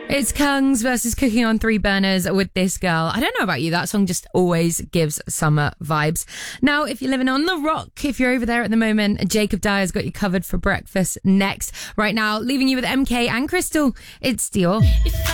It's Kungs versus Cooking on Three Burners with This Girl. I don't know about you, that song just always gives summer vibes. Now, if you're living on the rock, if you're over there at the moment, Jacob Dyer's got you covered for breakfast next. Right now, leaving you with MK and Crystal, it's Dior.